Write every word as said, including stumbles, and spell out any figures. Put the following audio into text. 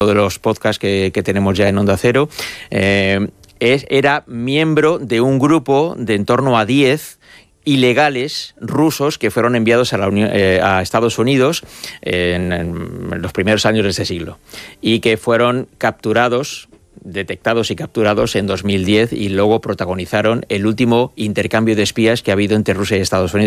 de los podcasts que, que tenemos ya en Onda Cero, eh, es, era miembro de un grupo de en torno a diez ilegales rusos que fueron enviados a, la Unión, eh, a Estados Unidos en, en los primeros años de este siglo y que fueron capturados, detectados y capturados en dos mil diez y luego protagonizaron el último intercambio de espías que ha habido entre Rusia y Estados Unidos.